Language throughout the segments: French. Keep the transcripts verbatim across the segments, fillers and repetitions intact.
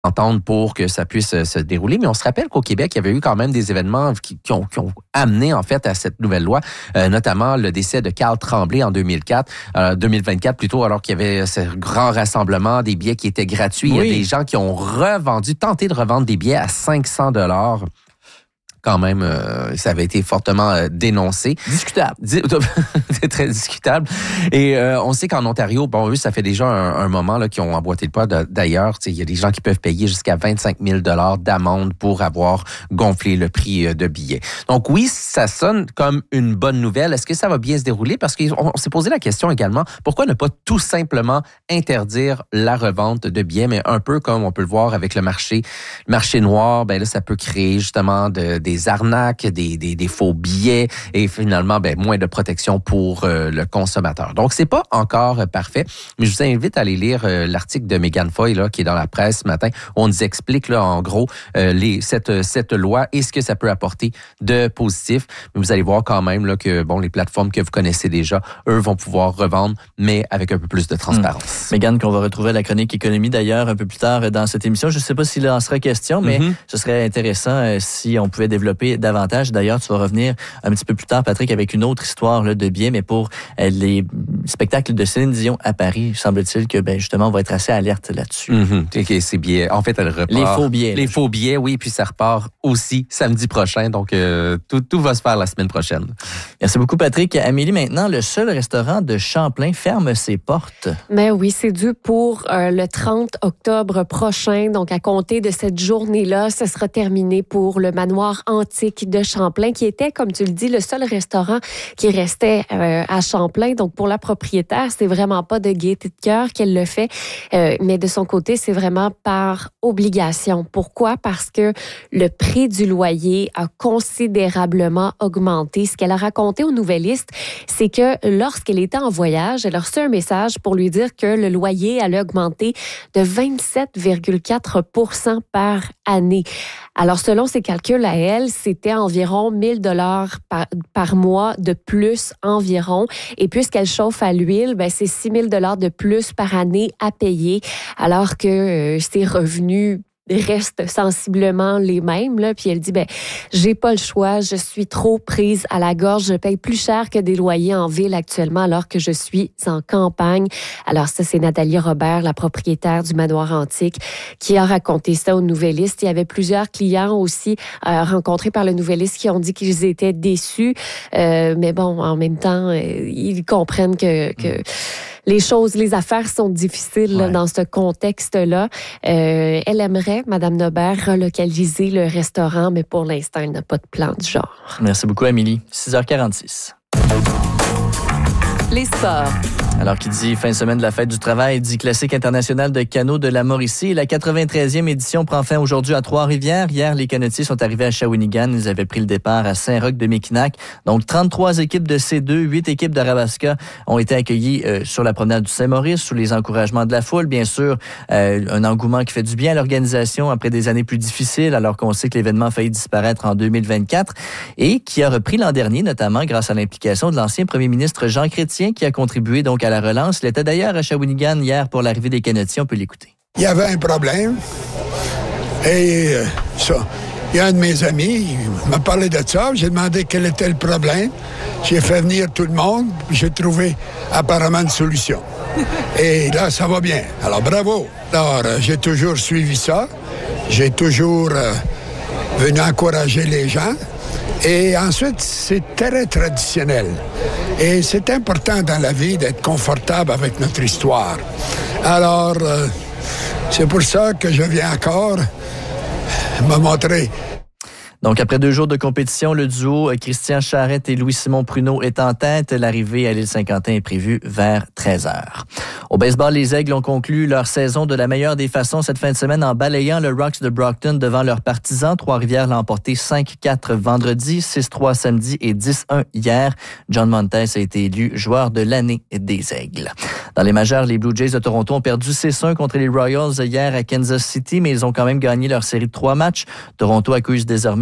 entendre pour que ça puisse se dérouler. Mais on se rappelle qu'au Québec, il y avait eu quand même des événements qui, qui, ont, qui ont amené en fait à cette nouvelle loi, euh, notamment le décès de Carl Tremblay en deux mille quatre, euh, deux mille vingt-quatre plutôt, alors qu'il y avait ce grand rassemblement, des billets qui étaient gratuits. Oui. Il y a des gens qui ont revendu, tenté de revendre des billets à cinq cents dollars. Quand même, euh, ça avait été fortement euh, dénoncé. Discutable. C'est très discutable. Et euh, on sait qu'en Ontario, bon, eux, ça fait déjà un, un moment là qu'ils ont emboîté le pas. D'ailleurs, il y a des gens qui peuvent payer jusqu'à vingt-cinq mille dollars d'amende pour avoir gonflé le prix euh, de billets. Donc oui, ça sonne comme une bonne nouvelle. Est-ce que ça va bien se dérouler? Parce qu'on on s'est posé la question également, pourquoi ne pas tout simplement interdire la revente de billets, mais un peu comme on peut le voir avec le marché, le marché noir, ben là, ça peut créer justement de, des des arnaques, des, des, des faux billets et finalement, ben, moins de protection pour euh, le consommateur. Donc, c'est pas encore euh, parfait, mais je vous invite à aller lire euh, l'article de Megan Foy, là, qui est dans la presse ce matin, où on nous explique, là, en gros, euh, les, cette, cette loi et ce que ça peut apporter de positif. Mais vous allez voir quand même, là, que, bon, les plateformes que vous connaissez déjà, eux, vont pouvoir revendre, mais avec un peu plus de transparence. Mmh. Megan, qu'on va retrouver à la chronique économie, d'ailleurs, un peu plus tard dans cette émission. Je ne sais pas s'il en sera question, mais mmh. ce serait intéressant euh, si on pouvait développer davantage. D'ailleurs, tu vas revenir un petit peu plus tard, Patrick, avec une autre histoire là, de billets, mais pour euh, les spectacles de Céline Dion à Paris, semble-t-il que, ben, justement, on va être assez alerte là-dessus. Mm-hmm. Okay, ces billets, en fait, elle repart. Les faux billets. Les faux billets, oui, puis ça repart aussi samedi prochain, donc euh, tout, tout va se faire la semaine prochaine. Merci beaucoup, Patrick. Amélie, maintenant, le seul restaurant de Champlain ferme ses portes. Mais oui, c'est dû pour euh, le trente octobre prochain, donc à compter de cette journée-là, ce sera terminé pour le manoir antique de Champlain, qui était, comme tu le dis, le seul restaurant qui restait euh, à Champlain. Donc, pour la propriétaire, c'est vraiment pas de gaieté de cœur qu'elle le fait, euh, mais de son côté, c'est vraiment par obligation. Pourquoi? Parce que le prix du loyer a considérablement augmenté. Ce qu'elle a raconté aux Nouvellistes, c'est que lorsqu'elle était en voyage, elle a reçu un message pour lui dire que le loyer allait augmenter de vingt-sept virgule quatre pour cent par année. Alors, selon ses calculs à elle, c'était environ mille dollars par, par mois de plus environ. Et puisqu'elle chauffe à l'huile, ben, c'est six mille dollars de plus par année à payer, alors que euh, ses revenus restent sensiblement les mêmes, là. Puis elle dit, ben, j'ai pas le choix, je suis trop prise à la gorge, je paye plus cher que des loyers en ville actuellement alors que je suis en campagne. Alors ça, c'est Nathalie Robert, la propriétaire du manoir antique, qui a raconté ça aux Nouvellistes. Il y avait plusieurs clients aussi euh, rencontrés par le Nouvelliste qui ont dit qu'ils étaient déçus, euh, mais bon, en même temps, euh, ils comprennent que, que les choses, les affaires sont difficiles là, ouais. dans ce contexte-là. Euh, elle aimerait, Mme Nobert, relocaliser le restaurant, mais pour l'instant, elle n'a pas de plan du genre. Merci beaucoup, Amélie. six heures quarante-six. Les sports. Alors qu'il dit fin de semaine de la fête du travail, dit classique international de canot de la Mauricie. La quatre-vingt-treizième édition prend fin aujourd'hui à Trois-Rivières. Hier, les canotiers sont arrivés à Shawinigan. Ils avaient pris le départ à Saint-Roch-de-Mekinac. Donc, trente-trois équipes de C deux, huit équipes d'Arabasca ont été accueillies euh, sur la promenade du Saint-Maurice, sous les encouragements de la foule. Bien sûr, euh, un engouement qui fait du bien à l'organisation après des années plus difficiles, alors qu'on sait que l'événement a failli disparaître en deux mille vingt-quatre et qui a repris l'an dernier, notamment grâce à l'implication de l'ancien premier ministre Jean Chrétien, qui a contribué donc à la relance. Il était d'ailleurs à Shawinigan hier pour l'arrivée des canotiers. On peut l'écouter. Il y avait un problème. Et euh, ça, il y a un de mes amis, il m'a parlé de ça. J'ai demandé quel était le problème. J'ai fait venir tout le monde. Puis j'ai trouvé apparemment une solution. Et là, ça va bien. Alors, bravo. Alors, euh, j'ai toujours suivi ça. J'ai toujours euh, venu encourager les gens. Et ensuite, c'est très traditionnel. Et c'est important dans la vie d'être confortable avec notre histoire. Alors, euh, c'est pour ça que je viens encore me montrer. Donc, après deux jours de compétition, le duo Christian Charette et Louis-Simon Pruneau est en tête. L'arrivée à l'île Saint-Quentin est prévue vers treize heures. Au baseball, les Aigles ont conclu leur saison de la meilleure des façons cette fin de semaine en balayant le Rocks de Brockton devant leurs partisans. Trois-Rivières l'a emporté cinq quatre vendredi, six trois samedi et dix un hier. John Montes a été élu joueur de l'année des Aigles. Dans les majeures, les Blue Jays de Toronto ont perdu six un contre les Royals hier à Kansas City, mais ils ont quand même gagné leur série de trois matchs. Toronto accuse désormais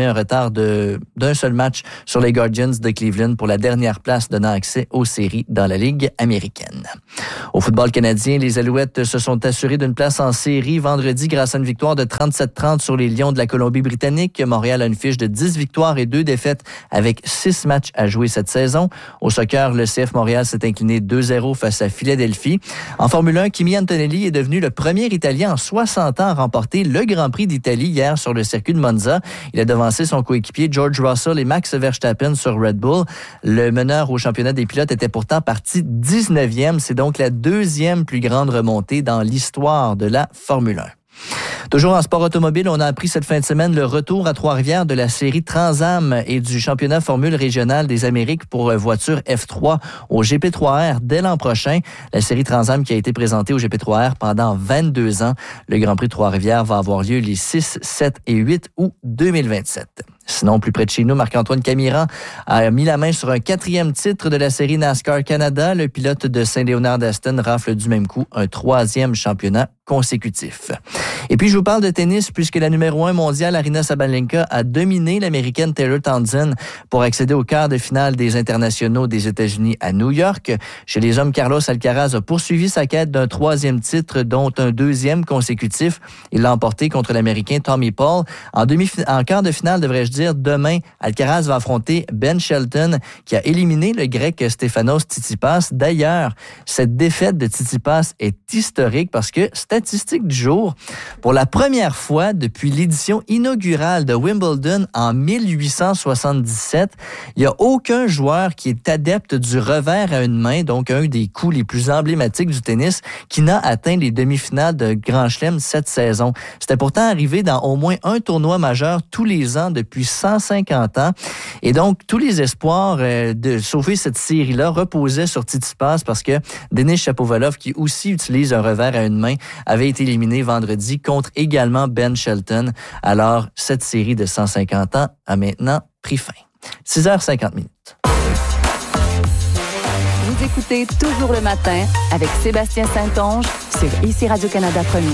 un retard de, d'un seul match sur les Guardians de Cleveland pour la dernière place donnant accès aux séries dans la Ligue américaine. Au football canadien, les Alouettes se sont assurés d'une place en série vendredi grâce à une victoire de trente-sept à trente sur les Lions de la Colombie-Britannique. Montréal a une fiche de dix victoires et deux défaites avec six matchs à jouer cette saison. Au soccer, le C F Montréal s'est incliné deux zéro face à Philadelphie. En Formule un, Kimi Antonelli est devenu le premier Italien en soixante ans à remporter le Grand Prix d'Italie hier sur le circuit de Monza. Il a devancé son coéquipier George Russell et Max Verstappen sur Red Bull. Le meneur au championnat des pilotes était pourtant parti dix-neuvième. C'est donc la deuxième plus grande remontée dans l'histoire de la Formule un. Toujours en sport automobile, on a appris cette fin de semaine le retour à Trois-Rivières de la série Trans-Am et du championnat Formule régional des Amériques pour voitures F trois au G P trois R dès l'an prochain. La série Trans-Am qui a été présentée au G P trois R pendant vingt-deux ans. Le Grand Prix de Trois-Rivières va avoir lieu les six, sept et huit août deux mille vingt-sept. Sinon, plus près de chez nous, Marc-Antoine Camiran a mis la main sur un quatrième titre de la série NASCAR Canada. Le pilote de Saint-Léonard-d'Aston rafle du même coup un troisième championnat consécutif. Et puis, je vous parle de tennis puisque la numéro un mondiale, Aryna Sabalenka, a dominé l'Américaine Taylor Townsend pour accéder au quart de finale des internationaux des États-Unis à New York. Chez les hommes, Carlos Alcaraz a poursuivi sa quête d'un troisième titre, dont un deuxième consécutif. Il l'a emporté contre l'Américain Tommy Paul. En, demi- en quart de finale, devrais-je dire, demain, Alcaraz va affronter Ben Shelton, qui a éliminé le Grec Stefanos Tsitsipas. D'ailleurs, cette défaite de Tsitsipas est historique parce que, statistique du jour, pour la première fois depuis l'édition inaugurale de Wimbledon en mille huit cent soixante-dix-sept, il n'y a aucun joueur qui est adepte du revers à une main, donc un des coups les plus emblématiques du tennis, qui n'a atteint les demi-finales de Grand Chelem cette saison. C'était pourtant arrivé dans au moins un tournoi majeur tous les ans depuis cent cinquante ans. Et donc, tous les espoirs euh, de sauver cette série-là reposaient sur Tsitsipas parce que Denis Shapovalov, qui aussi utilise un revers à une main, avait été éliminé vendredi contre également Ben Shelton. Alors, cette série de cent cinquante ans a maintenant pris fin. six heures cinquante minutes. Vous écoutez Toujours le matin avec Sébastien Saint-Onge sur Ici Radio-Canada Première.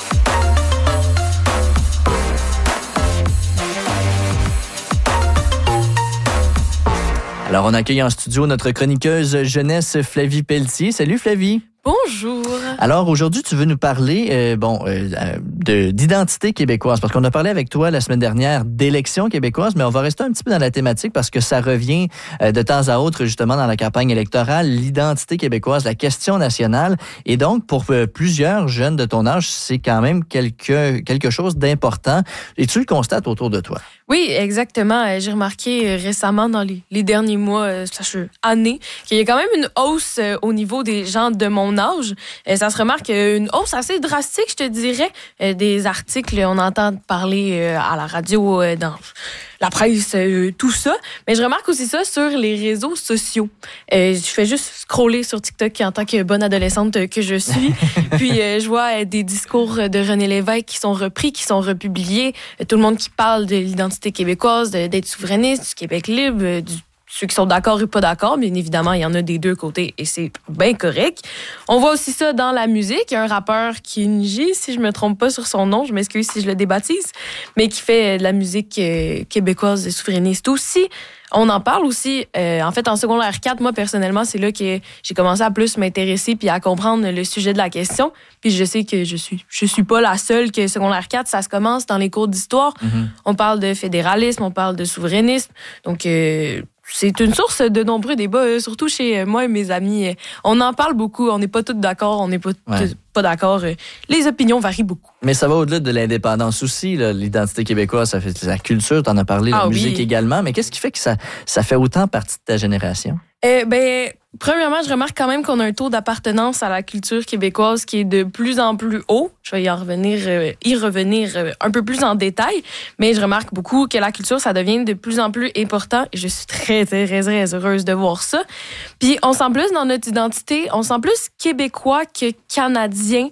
Alors, on accueille en studio notre chroniqueuse jeunesse Flavie Pelletier. Salut Flavie. Bonjour. Alors, aujourd'hui, tu veux nous parler euh, bon, euh, de, d'identité québécoise, parce qu'on a parlé avec toi la semaine dernière d'élections québécoises, mais on va rester un petit peu dans la thématique parce que ça revient euh, de temps à autre, justement, dans la campagne électorale, l'identité québécoise, la question nationale. Et donc, pour euh, plusieurs jeunes de ton âge, c'est quand même quelque, quelque chose d'important. Et tu le constates autour de toi. Oui, exactement. J'ai remarqué récemment, dans les, les derniers mois, slash années, qu'il y a quand même une hausse au niveau des gens de mon âge. Ça se remarque une hausse assez drastique, je te dirais. Des articles, on entend parler à la radio, dans la presse, tout ça. Mais je remarque aussi ça sur les réseaux sociaux. Je fais juste scroller sur TikTok en tant que bonne adolescente que je suis. Puis je vois des discours de René Lévesque qui sont repris, qui sont republiés. Tout le monde qui parle de l'identité québécoise, d'être souverainiste, du Québec libre, du ceux qui sont d'accord et pas d'accord, bien évidemment, il y en a des deux côtés et c'est bien correct. On voit aussi ça dans la musique. Il y a un rappeur, Kinji, si je me trompe pas sur son nom, je m'excuse si je le débaptise, mais qui fait de la musique euh, québécoise et souverainiste aussi. On en parle aussi. Euh, en fait, en secondaire quatre, moi, personnellement, c'est là que j'ai commencé à plus m'intéresser puis à comprendre le sujet de la question. Puis je sais que je suis je suis pas la seule que secondaire quatre, ça se commence dans les cours d'histoire. Mm-hmm. On parle de fédéralisme, on parle de souverainisme. Donc, euh, c'est une source de nombreux débats, surtout chez moi et mes amis. On en parle beaucoup, on n'est pas tous d'accord, on n'est pas, ouais. pas d'accord. Les opinions varient beaucoup. Mais ça va au-delà de l'indépendance aussi, là. L'identité québécoise, ça fait la culture, t'en as parlé, la ah, musique oui. également. Mais qu'est-ce qui fait que ça, ça fait autant partie de ta génération? Euh, ben, premièrement, je remarque quand même qu'on a un taux d'appartenance à la culture québécoise qui est de plus en plus haut. Je vais y en revenir, euh, y revenir euh, un peu plus en détail, mais je remarque beaucoup que la culture, ça devient de plus en plus important et je suis très, très, très heureuse de voir ça. Puis on sent plus dans notre identité, on sent plus québécois que canadien.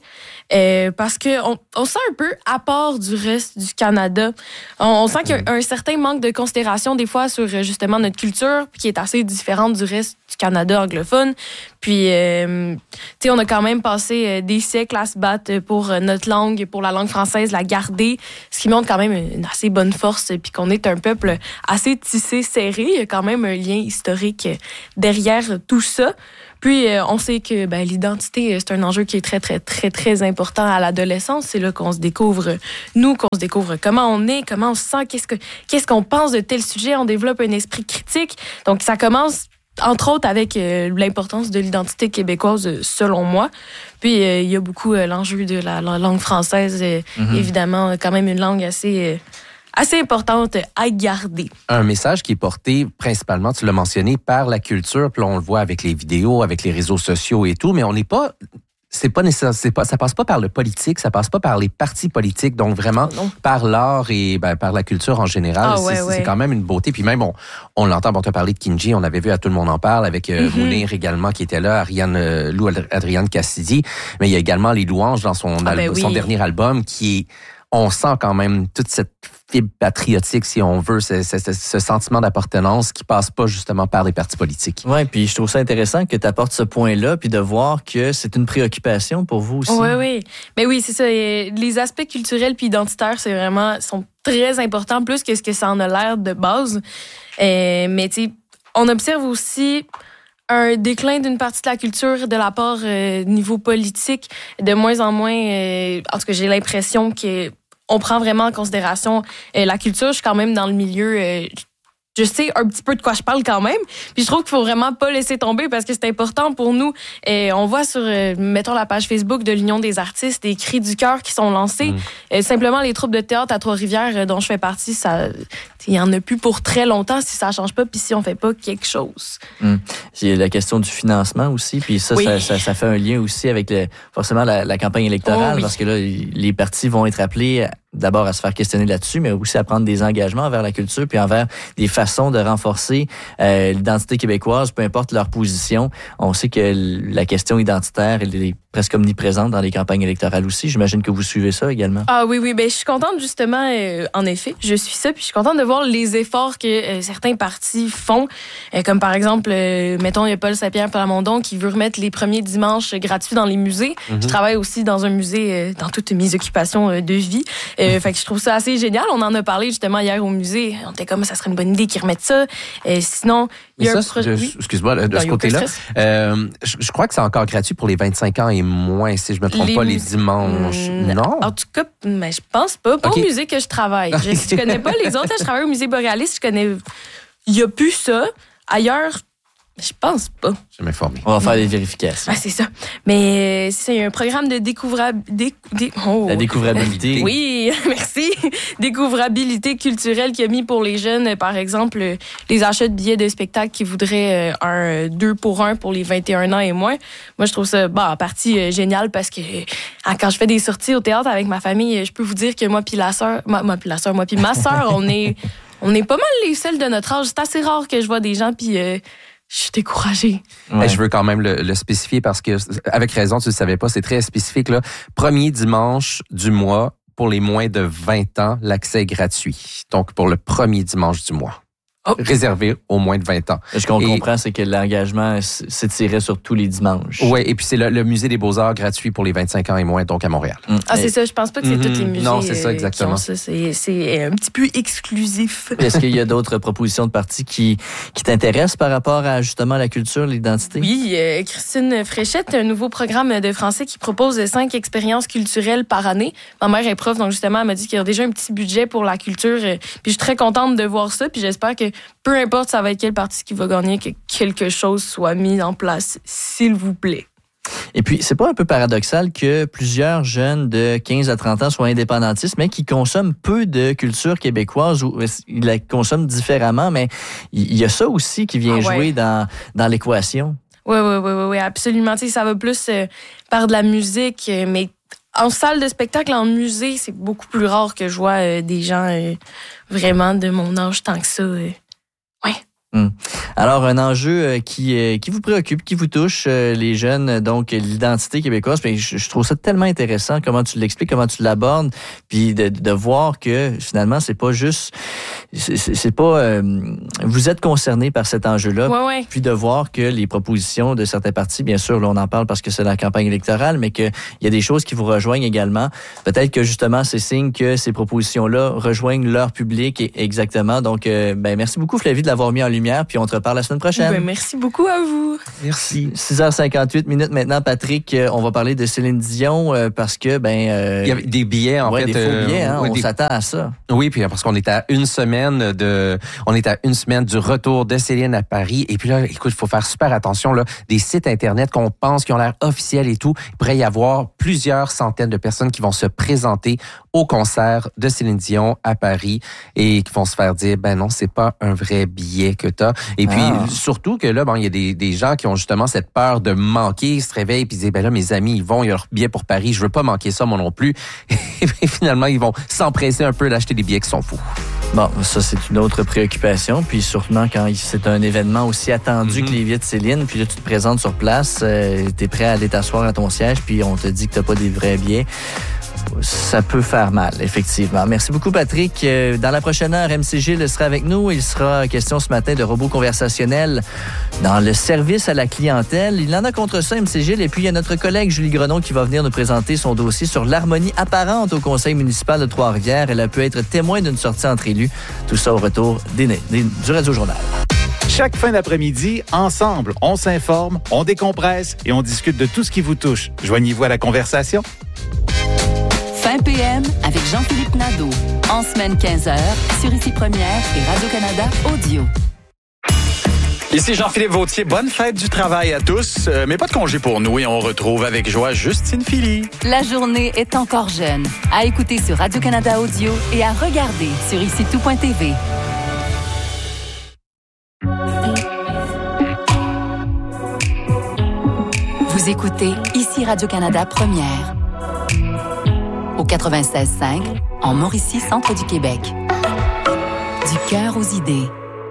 Euh, parce qu'on on se sent un peu à part du reste du Canada. On, on sent qu'il y a un certain manque de considération des fois sur justement notre culture, qui est assez différente du reste du Canada anglophone. Puis, euh, tu sais, on a quand même passé des siècles à se battre pour notre langue, pour la langue française, la garder, ce qui montre quand même une assez bonne force, puis qu'on est un peuple assez tissé, serré. Il y a quand même un lien historique derrière tout ça. Puis, euh, on sait que ben, l'identité, c'est un enjeu qui est très, très, très, très important à l'adolescence. C'est là qu'on se découvre, nous, qu'on se découvre comment on est, comment on se sent, qu'est-ce, que, qu'est-ce qu'on pense de tel sujet. On développe un esprit critique. Donc, ça commence, entre autres, avec euh, l'importance de l'identité québécoise, selon moi. Puis, euh, il y a beaucoup euh, l'enjeu de la, la langue française, euh, mm-hmm. évidemment, quand même une langue assez... Euh, assez importante à garder. Un message qui est porté principalement, tu l'as mentionné, par la culture, puis là, on le voit avec les vidéos, avec les réseaux sociaux et tout, mais on n'est pas... C'est pas nécessaire, c'est pas, ça passe pas par le politique, ça passe pas par les partis politiques, donc vraiment non. par l'art et ben, par la culture en général. Ah, ouais, c'est, ouais. c'est quand même une beauté. Puis même, on, on l'entend, on t'a parlé de Kinji, on avait vu à Tout le monde en parle avec euh, mm-hmm. Mounir également qui était là, Ariane euh, Lou Adrienne Cassidy, mais il y a également Les Louanges dans son, ah, al- ben oui. son dernier album qui est... On sent quand même toute cette fibre patriotique, si on veut, ce, ce, ce sentiment d'appartenance qui passe pas justement par les partis politiques. Oui, puis je trouve ça intéressant que tu apportes ce point-là, puis de voir que c'est une préoccupation pour vous aussi. Oui, oui. Mais oui, c'est ça. Les aspects culturels puis identitaires, c'est vraiment, sont très importants, plus que ce que ça en a l'air de base. Euh, mais tu sais, on observe aussi un déclin d'une partie de la culture de la part euh, niveau politique, de moins en moins. Euh, en tout cas, j'ai l'impression que on prend vraiment en considération euh, la culture. Je suis quand même dans le milieu. Euh, je sais un petit peu de quoi je parle quand même. Puis je trouve qu'il faut vraiment pas laisser tomber parce que c'est important pour nous. Et on voit sur, euh, mettons, la page Facebook de l'Union des artistes, des cris du cœur qui sont lancés. Mmh. Euh, simplement, les troupes de théâtre à Trois-Rivières, euh, dont je fais partie, ça, il y en a plus pour très longtemps si ça change pas puis si on fait pas quelque chose. Mmh. Il y a la question du financement aussi. Puis ça, oui. ça, ça, ça fait un lien aussi avec le, forcément la, la campagne électorale. Oh, oui. Parce que là, les partis vont être appelés à, d'abord à se faire questionner là-dessus, mais aussi à prendre des engagements envers la culture puis envers des façons de renforcer euh, l'identité québécoise, peu importe leur position. On sait que la question identitaire, elle est presque omniprésente dans les campagnes électorales aussi. J'imagine que vous suivez ça également. Ah oui, oui. Ben, je suis contente justement, euh, en effet, je suis ça, puis je suis contente de voir les efforts que euh, certains partis font. Euh, comme par exemple, euh, mettons, il y a Paul Saint-Pierre Plamondon qui veut remettre les premiers dimanches gratuits dans les musées. Mm-hmm. Je travaille aussi dans un musée euh, dans toutes mes occupations euh, de vie. Euh, fait que je trouve ça assez génial. On en a parlé justement hier au musée. On était comme, ça serait une bonne idée qu'ils remettent ça. Euh, sinon, il y a ça, un projet... je, excuse-moi, de non, ce côté-là, euh, je, je crois que c'est encore gratuit pour les vingt-cinq ans et moins, si je me trompe les pas, les dimanches. Mmh, non? En tout cas, mais je pense pas. Pas okay. Au musée que je travaille. Je, je connais pas les autres. Là, je travaille au musée Boréalis. Je connais... Il y a plus ça. Ailleurs... Je pense pas. Je vais m'informer. On va faire des vérifications. Ah, c'est ça. Mais c'est un programme de découvrabilité. Dé... Dé... Oh. La découvrabilité. Oui, merci. Découvrabilité culturelle qui a mis pour les jeunes, par exemple, les achats de billets de spectacle qui voudraient un deux pour un pour les vingt et un ans et moins. Moi, je trouve ça, bon, en partie euh, génial parce que quand je fais des sorties au théâtre avec ma famille, je peux vous dire que moi puis la sœur, moi, moi puis la sœur, moi puis ma sœur, on est, on est pas mal les seuls de notre âge. C'est assez rare que je vois des gens puis euh, je suis découragée. Ouais. Je veux quand même le, le spécifier parce que, avec raison, tu ne le savais pas, c'est très spécifique, là. Premier dimanche du mois, pour les moins de vingt ans, l'accès est gratuit. Donc, pour le premier dimanche du mois. Oh. Réservé aux moins de vingt ans. Ce qu'on et, comprend, c'est que l'engagement s'étirait sur tous les dimanches. Oui, et puis c'est le, le musée des Beaux-Arts gratuit pour les vingt-cinq ans et moins, donc à Montréal. Mm. Ah, c'est ça. Je pense pas que c'est mm-hmm. tous les musées. Non, c'est ça, exactement. Ça. C'est, c'est un petit peu exclusif. Est-ce qu'il y a d'autres propositions de partis qui, qui t'intéressent par rapport à justement la culture, l'identité? Oui, euh, Christine Fréchette, un nouveau programme de français qui propose cinq expériences culturelles par année. Ma mère est prof, donc justement, elle m'a dit qu'il y a déjà un petit budget pour la culture. Puis je suis très contente de voir ça, puis j'espère que peu importe ça va être quel parti qui va gagner, que quelque chose soit mis en place, s'il vous plaît. Et puis, c'est pas un peu paradoxal que plusieurs jeunes de quinze à trente ans soient indépendantistes, mais qui consomment peu de culture québécoise ou ils la consomment différemment, mais il y a ça aussi qui vient ah ouais. jouer dans, dans l'équation. Oui, oui, oui, oui, oui, absolument. Tu sais, ça va plus euh, par de la musique, euh, mais en salle de spectacle, en musée, c'est beaucoup plus rare que je vois euh, des gens euh, vraiment de mon âge tant que ça. Euh. Ouais. Hum. Alors, un enjeu qui, qui vous préoccupe, qui vous touche, les jeunes, donc l'identité québécoise. Puis je, je trouve ça tellement intéressant, comment tu l'expliques, comment tu l'abordes, puis de, de voir que finalement, c'est pas juste... C'est, c'est pas... Euh, vous êtes concerné par cet enjeu-là, ouais, ouais. puis de voir que les propositions de certains partis, bien sûr, là, on en parle parce que c'est la campagne électorale, mais qu'il y a des choses qui vous rejoignent également. Peut-être que justement, c'est signe que ces propositions-là rejoignent leur public et, exactement. Donc, euh, ben merci beaucoup, Flavie, de l'avoir mis en lumière. Puis on te reparle la semaine prochaine. Ben, merci beaucoup à vous. Merci. six heures cinquante-huit minutes maintenant, Patrick. Euh, on va parler de Céline Dion euh, parce que, ben... Euh, il y a des billets, en ouais, fait. des faux billets, hein, euh, ouais, on des... s'attend à ça. Oui, puis parce qu'on est à une semaine de... On est à une semaine du retour de Céline à Paris. Et puis là, écoute, il faut faire super attention, là. Des sites Internet qu'on pense qui ont l'air officiels et tout. Il pourrait y avoir plusieurs centaines de personnes qui vont se présenter au concert de Céline Dion à Paris et qui vont se faire dire, ben non, c'est pas un vrai billet que t'as. Et puis, ah. surtout que là, bon, il y a des, des gens qui ont justement cette peur de manquer, ils se réveillent puis ils disent, ben là, mes amis, ils vont, il y a leur billet pour Paris, je veux pas manquer ça, moi non plus. Et puis, finalement, ils vont s'empresser un peu d'acheter des billets qui sont fous. Bon, ça, c'est une autre préoccupation. Puis, surtout quand c'est un événement aussi attendu mm-hmm. que les billets de Céline, puis là, tu te présentes sur place, euh, t'es prêt à aller t'asseoir à ton siège, puis on te dit que t'as pas des vrais billets. Ça peut faire mal, effectivement. Merci beaucoup, Patrick. Dans la prochaine heure, M C Gilles sera avec nous. Il sera question ce matin de robots conversationnels dans le service à la clientèle. Il en a contre ça, M C Gilles. Et puis, il y a notre collègue Julie Grenon qui va venir nous présenter son dossier sur l'harmonie apparente au conseil municipal de Trois-Rivières. Elle a pu être témoin d'une sortie entre élus. Tout ça au retour des, des, du Radio-Journal. Chaque fin d'après-midi, ensemble, on s'informe, on décompresse et on discute de tout ce qui vous touche. Joignez-vous à la conversation. Fin P M avec Jean-Philippe Nadeau. En semaine quinze heures, sur Ici Première et Radio-Canada Audio. Ici Jean-Philippe Vautier. Bonne fête du travail à tous, euh, mais pas de congé pour nous et on retrouve avec joie Justine Philly. La journée est encore jeune. À écouter sur Radio-Canada Audio et à regarder sur ici tout point t v. Vous écoutez Ici Radio-Canada Première. Au quatre-vingt-seize cinq, en Mauricie, centre du Québec. Du cœur aux idées.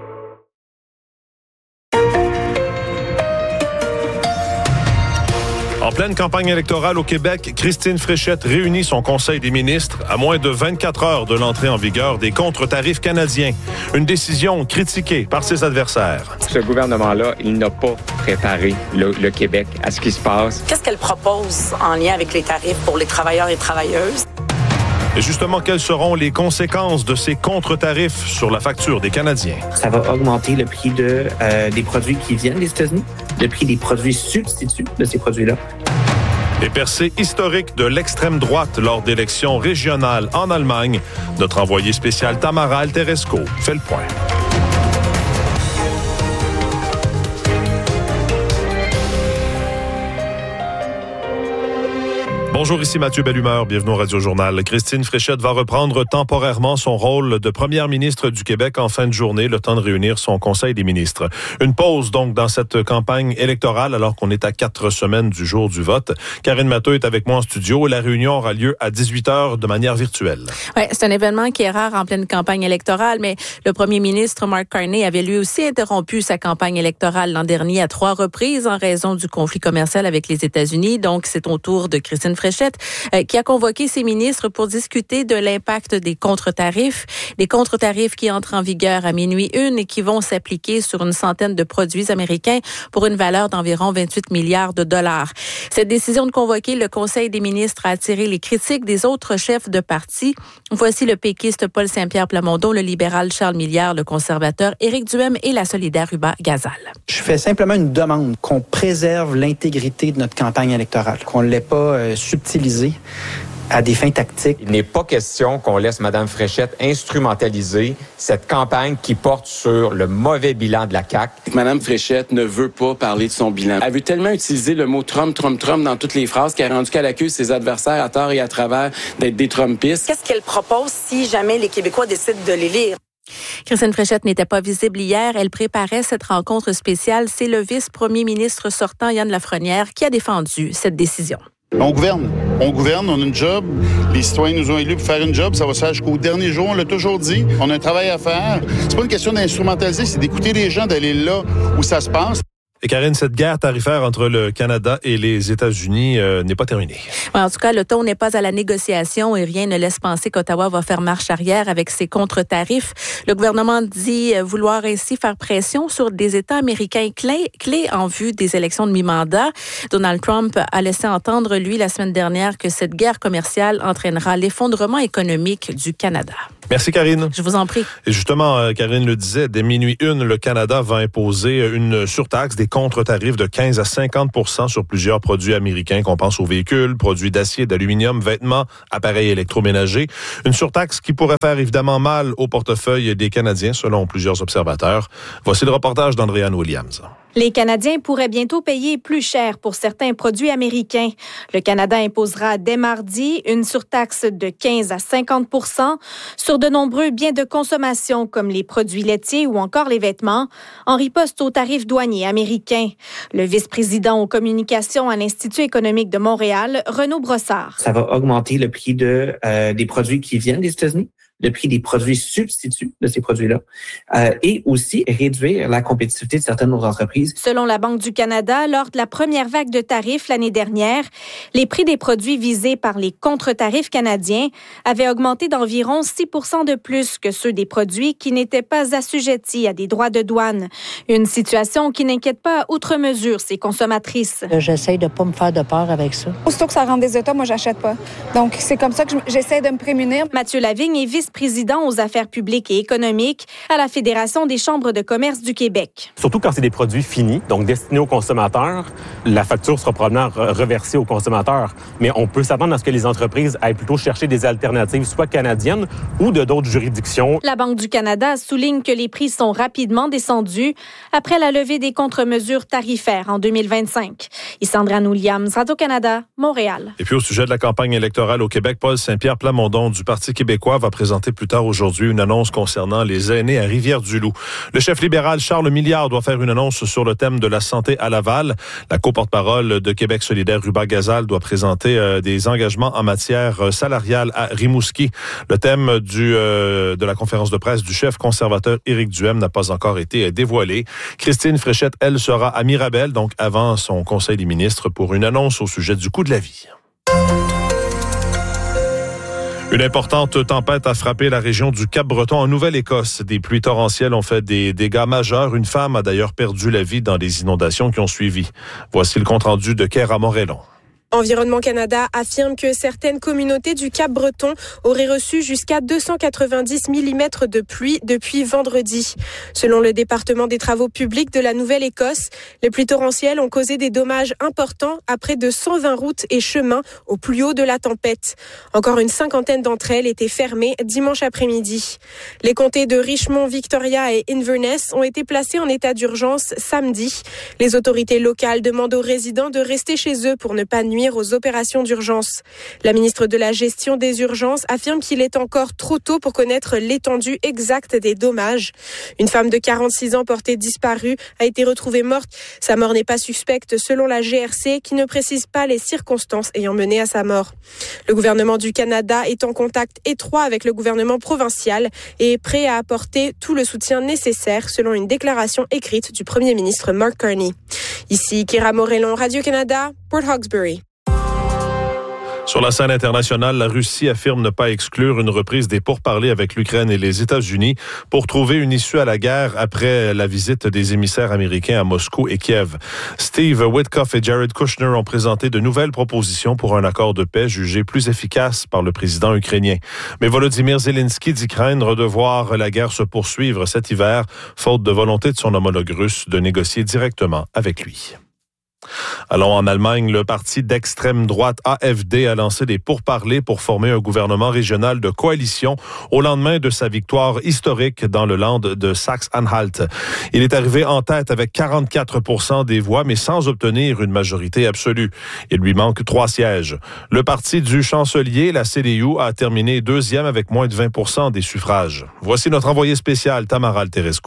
En pleine campagne électorale au Québec, Christine Fréchette réunit son conseil des ministres à moins de vingt-quatre heures de l'entrée en vigueur des contre-tarifs canadiens. Une décision critiquée par ses adversaires. Ce gouvernement-là, il n'a pas préparé le, le Québec à ce qui se passe. Qu'est-ce qu'elle propose en lien avec les tarifs pour les travailleurs et travailleuses? Et justement, quelles seront les conséquences de ces contre-tarifs sur la facture des Canadiens? Ça va augmenter le prix de, euh, des produits qui viennent des États-Unis, le prix des produits substituts de ces produits-là. Les percées historiques de l'extrême droite lors d'élections régionales en Allemagne. Notre envoyé spécial Tamara Alteresco fait le point. Bonjour, ici Mathieu Bellumeur, bienvenue au Radio-Journal. Christine Fréchette va reprendre temporairement son rôle de première ministre du Québec en fin de journée, le temps de réunir son conseil des ministres. Une pause donc dans cette campagne électorale alors qu'on est à quatre semaines du jour du vote. Karine Matteux est avec moi en studio et la réunion aura lieu à dix-huit heures de manière virtuelle. Oui, c'est un événement qui est rare en pleine campagne électorale, mais le premier ministre Mark Carney avait lui aussi interrompu sa campagne électorale l'an dernier à trois reprises en raison du conflit commercial avec les États-Unis. Donc, c'est au tour de Christine Fréchette euh, qui a convoqué ses ministres pour discuter de l'impact des contre-tarifs. Des contre-tarifs qui entrent en vigueur à minuit une et qui vont s'appliquer sur une centaine de produits américains pour une valeur d'environ vingt-huit milliards de dollars. Cette décision de convoquer le Conseil des ministres a attiré les critiques des autres chefs de parti. Voici le péquiste Paul Saint-Pierre Plamondon, le libéral Charles Milliard, le conservateur Éric Duhem et la solidaire Ruba Gazal. Je fais simplement une demande qu'on préserve l'intégrité de notre campagne électorale, qu'on ne l'ait pas euh, subtilisée à des fins tactiques. Il n'est pas question qu'on laisse Mme Fréchette instrumentaliser cette campagne qui porte sur le mauvais bilan de la C A Q. Mme Fréchette ne veut pas parler de son bilan. Elle veut tellement utiliser le mot Trump, Trump, Trump dans toutes les phrases qu'elle a rendu qu'elle accuse ses adversaires à tort et à travers d'être des Trumpistes. Qu'est-ce qu'elle propose si jamais les Québécois décident de l'élire? Christine Fréchette n'était pas visible hier. Elle préparait cette rencontre spéciale. C'est le vice-premier ministre sortant, Yann Lafrenière, qui a défendu cette décision. On gouverne. On gouverne, on a une job. Les citoyens nous ont élus pour faire une job. Ça va se faire jusqu'au dernier jour. On l'a toujours dit. On a un travail à faire. C'est pas une question d'instrumentaliser, c'est d'écouter les gens, d'aller là où ça se passe. Et Karine, cette guerre tarifaire entre le Canada et les États-Unis euh, n'est pas terminée. Ouais, en tout cas, le ton n'est pas à la négociation et rien ne laisse penser qu'Ottawa va faire marche arrière avec ses contre-tarifs. Le gouvernement dit vouloir ainsi faire pression sur des États américains clés, clés en vue des élections de mi-mandat. Donald Trump a laissé entendre, lui, la semaine dernière, que cette guerre commerciale entraînera l'effondrement économique du Canada. Merci, Karine. Je vous en prie. Et justement, Karine le disait, dès minuit une, le Canada va imposer une surtaxe, des contre-tarifs de quinze à cinquante pour cent sur plusieurs produits américains, qu'on pense aux véhicules, produits d'acier, d'aluminium, vêtements, appareils électroménagers. Une surtaxe qui pourrait faire évidemment mal au portefeuille des Canadiens, selon plusieurs observateurs. Voici le reportage d'Andréane Williams. Les Canadiens pourraient bientôt payer plus cher pour certains produits américains. Le Canada imposera dès mardi une surtaxe de quinze à cinquante pour cent sur de nombreux biens de consommation comme les produits laitiers ou encore les vêtements, en riposte aux tarifs douaniers américains. Le vice-président aux communications à l'Institut économique de Montréal, Renaud Brossard. Ça va augmenter le prix de, euh, des produits qui viennent des États-Unis, le prix des produits substituts de ces produits-là, euh, et aussi réduire la compétitivité de certaines autres entreprises. Selon la Banque du Canada, lors de la première vague de tarifs l'année dernière, les prix des produits visés par les contre-tarifs canadiens avaient augmenté d'environ six pour cent de plus que ceux des produits qui n'étaient pas assujettis à des droits de douane. Une situation qui n'inquiète pas outre mesure ces consommatrices. J'essaie de ne pas me faire de peur avec ça. Aussitôt que ça rentre des États, moi, j'achète pas. Donc, c'est comme ça que j'essaie de me prémunir. Mathieu Lavigne est vice président aux affaires publiques et économiques à la Fédération des chambres de commerce du Québec. Surtout quand c'est des produits finis, donc destinés aux consommateurs, la facture sera probablement reversée aux consommateurs. Mais on peut s'attendre à ce que les entreprises aillent plutôt chercher des alternatives, soit canadiennes ou de d'autres juridictions. La Banque du Canada souligne que les prix sont rapidement descendus après la levée des contre-mesures tarifaires en deux mille vingt-cinq. Isandra Williams, Radio-Canada, Montréal. Et puis au sujet de la campagne électorale au Québec, Paul Saint-Pierre Plamondon du Parti québécois va présenter plus tard aujourd'hui une annonce concernant les aînés à Rivière-du-Loup. Le chef libéral Charles Milliard doit faire une annonce sur le thème de la santé à Laval. La co-porte-parole de Québec solidaire, Ruba Gazal, doit présenter euh, des engagements en matière salariale à Rimouski. Le thème du, euh, de la conférence de presse du chef conservateur Éric Duhem n'a pas encore été dévoilé. Christine Fréchette, elle, sera à Mirabel, donc avant son conseil des ministres, pour une annonce au sujet du coût de la vie. Une importante tempête a frappé la région du Cap-Breton en Nouvelle-Écosse. Des pluies torrentielles ont fait des dégâts majeurs. Une femme a d'ailleurs perdu la vie dans les inondations qui ont suivi. Voici le compte-rendu de Kéra Morellon. Environnement Canada affirme que certaines communautés du Cap-Breton auraient reçu jusqu'à deux cent quatre-vingt-dix millimètres de pluie depuis vendredi. Selon le département des travaux publics de la Nouvelle-Écosse, les pluies torrentielles ont causé des dommages importants à près de cent vingt routes et chemins au plus haut de la tempête. Encore une cinquantaine d'entre elles étaient fermées dimanche après-midi. Les comtés de Richmond, Victoria et Inverness ont été placés en état d'urgence samedi. Les autorités locales demandent aux résidents de rester chez eux pour ne pas nuire aux opérations d'urgence. La ministre de la Gestion des urgences affirme qu'il est encore trop tôt pour connaître l'étendue exacte des dommages. Une femme de quarante-six ans portée disparue a été retrouvée morte. Sa mort n'est pas suspecte selon la G R C qui ne précise pas les circonstances ayant mené à sa mort. Le gouvernement du Canada est en contact étroit avec le gouvernement provincial et est prêt à apporter tout le soutien nécessaire selon une déclaration écrite du premier ministre Mark Carney. Ici, Kéra Morellon, Radio-Canada, Port Hawkesbury. Sur la scène internationale, la Russie affirme ne pas exclure une reprise des pourparlers avec l'Ukraine et les États-Unis pour trouver une issue à la guerre après la visite des émissaires américains à Moscou et Kiev. Steve Witkoff et Jared Kushner ont présenté de nouvelles propositions pour un accord de paix jugé plus efficace par le président ukrainien. Mais Volodymyr Zelensky dit craindre de voir la guerre se poursuivre cet hiver, faute de volonté de son homologue russe de négocier directement avec lui. Allons en Allemagne, le parti d'extrême droite A F D a lancé des pourparlers pour former un gouvernement régional de coalition au lendemain de sa victoire historique dans le land de Saxe-Anhalt. Il est arrivé en tête avec quarante-quatre pour cent des voix, mais sans obtenir une majorité absolue. Il lui manque trois sièges. Le parti du chancelier, la C D U, a terminé deuxième avec moins de vingt pour cent des suffrages. Voici notre envoyé spécial, Tamara Teresco.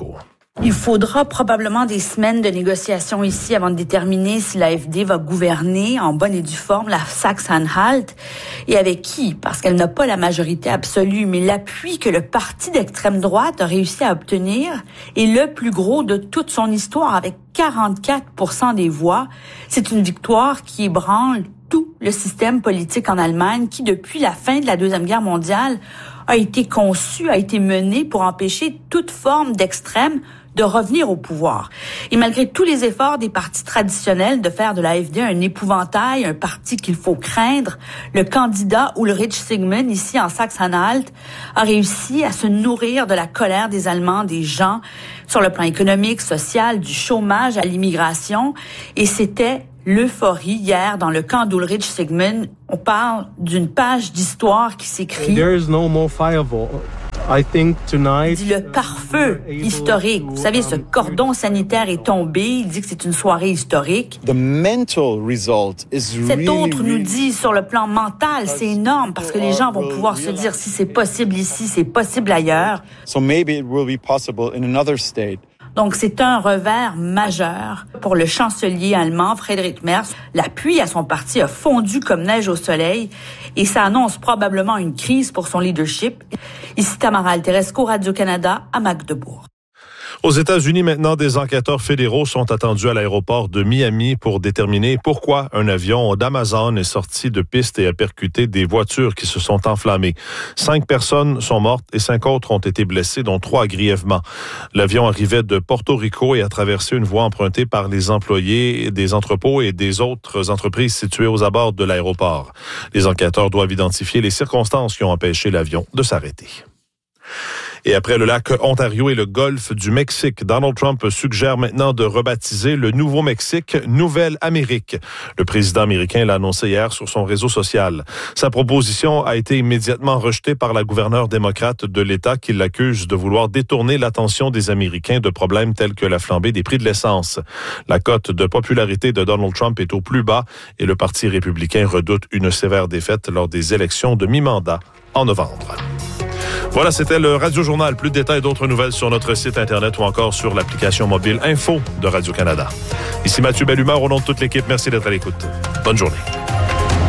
Il faudra probablement des semaines de négociations ici avant de déterminer si l'A F D va gouverner en bonne et due forme la Saxe-Anhalt et avec qui, parce qu'elle n'a pas la majorité absolue, mais l'appui que le parti d'extrême droite a réussi à obtenir est le plus gros de toute son histoire avec quarante-quatre pour cent des voix. C'est une victoire qui ébranle tout le système politique en Allemagne qui, depuis la fin de la Deuxième Guerre mondiale, a été conçu, a été mené pour empêcher toute forme d'extrême de revenir au pouvoir. Et malgré tous les efforts des partis traditionnels de faire de l'A F D un épouvantail, un parti qu'il faut craindre, le candidat Ulrich Sigmund, ici en Saxe-Anhalt, a réussi à se nourrir de la colère des Allemands, des gens, sur le plan économique, social, du chômage à l'immigration. Et c'était l'euphorie hier dans le camp d'Ulrich Sigmund. On parle d'une page d'histoire qui s'écrit. There is no more fireball. I think tonight, il dit le pare-feu historique. Vous savez, ce cordon sanitaire est tombé. Il dit que c'est une soirée historique. The mental result is Cet really, autre nous really... dit sur le plan mental, c'est énorme parce que les gens vont pouvoir se dire si c'est possible ici, c'est possible ailleurs. So maybe it will be possible in another state. Donc, c'est un revers majeur pour le chancelier allemand Friedrich Merz. L'appui à son parti a fondu comme neige au soleil et ça annonce probablement une crise pour son leadership. Ici Tamara Alteresco, Radio-Canada, à Magdebourg. Aux États-Unis, maintenant, des enquêteurs fédéraux sont attendus à l'aéroport de Miami pour déterminer pourquoi un avion d'Amazon est sorti de piste et a percuté des voitures qui se sont enflammées. Cinq personnes sont mortes et cinq autres ont été blessées, dont trois grièvement. L'avion arrivait de Porto Rico et a traversé une voie empruntée par les employés des entrepôts et des autres entreprises situées aux abords de l'aéroport. Les enquêteurs doivent identifier les circonstances qui ont empêché l'avion de s'arrêter. Et après le lac Ontario et le golfe du Mexique, Donald Trump suggère maintenant de rebaptiser le Nouveau-Mexique Nouvelle-Amérique. Le président américain l'a annoncé hier sur son réseau social. Sa proposition a été immédiatement rejetée par la gouverneure démocrate de l'État qui l'accuse de vouloir détourner l'attention des Américains de problèmes tels que la flambée des prix de l'essence. La cote de popularité de Donald Trump est au plus bas et le Parti républicain redoute une sévère défaite lors des élections de mi-mandat en novembre. Voilà, c'était le Radio-Journal. Plus de détails et d'autres nouvelles sur notre site Internet ou encore sur l'application mobile Info de Radio-Canada. Ici Mathieu Bellumeur, au nom de toute l'équipe, merci d'être à l'écoute. Bonne journée.